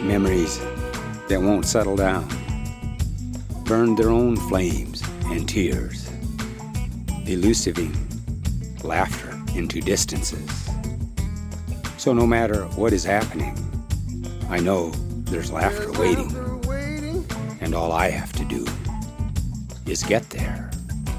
memories that won't settle down, burned their own flames and tears, elusiving laughter into distances. So no matter what is happening, I know there's laughter waiting, and all I have to do is get there.